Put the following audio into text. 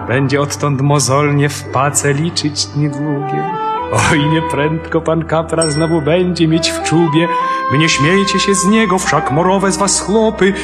będzie odtąd mozolnie w pace liczyć dni długie. Oj, nieprędko pan kapra znowu będzie mieć w czubie. Wy nie śmiejcie się z niego, wszak morowe z was chłopy,